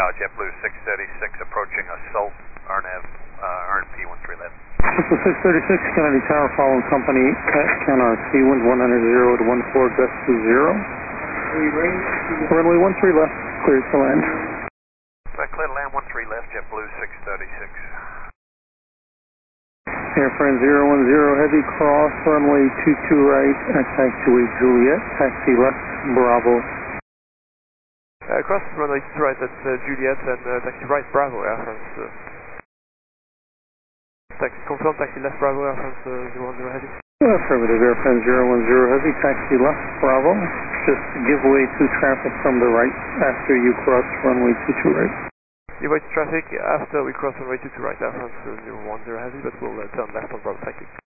JetBlue 636 approaching Assault, RNP 13 left. JetBlue 636, Kennedy Tower, following company, QNRC, wind 100 to 14, gust 20. Runway 13 left, cleared to land. Clear to land 13 left, JetBlue 636. Airframe 010, heavy cross, runway 22 right, taxiway Juliet, taxi left, Bravo. Cross runway 22 right, that's Juliet, and taxi right, Bravo, Air France. Confirm taxi left, Bravo, Air France 010 heavy. Affirmative, airframe 010, heavy, taxi left, Bravo. Just give way to traffic from the right after you cross runway 22 right. Give way to traffic after we cross runway 22 right, Air France 010 heavy, but we'll turn left on Bravo, thank you.